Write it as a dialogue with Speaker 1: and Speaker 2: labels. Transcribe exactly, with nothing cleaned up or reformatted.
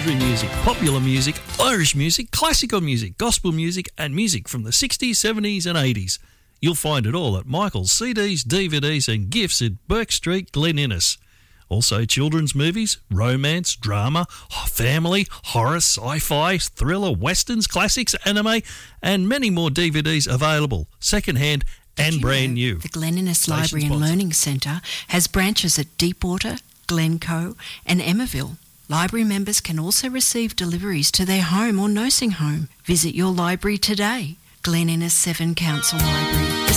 Speaker 1: country music, popular music, Irish music, classical music, gospel music and music from the sixties, seventies and eighties. You'll find it all at Michael's C Ds, D V Ds and gifts at Burke Street, Glen Innes. Also children's movies, romance, drama, family, horror, sci-fi, thriller, westerns, classics, anime and many more D V Ds available, second-hand and brand new.
Speaker 2: The Glen Innes Library and Learning Centre has branches at Deepwater, Glencoe and Emmaville. Library members can also receive deliveries to their home or nursing home. Visit your library today. Glen Innes Seven Council Library.